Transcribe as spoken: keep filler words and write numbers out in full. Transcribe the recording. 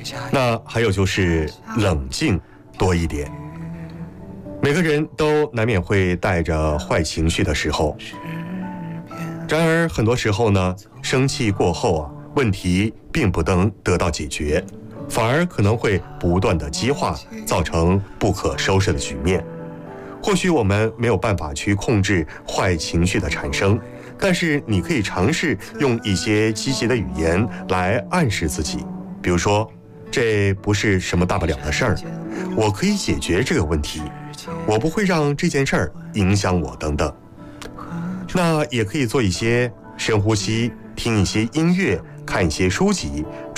那还有就是冷静多一点。每个人都难免会带着坏情绪的时候，然而很多时候呢，生气过后啊，问题并不能得到解决，反而可能会不断的激化，造成不可收拾的局面。或许我们没有办法去控制坏情绪的产生，但是你可以尝试用一些积极的语言来暗示自己，比如说，这不是什么大不了的事儿，我可以解决这个问题，我不会让这件事儿影响我等等。那也可以做一些深呼吸，听一些音乐，看一些书籍，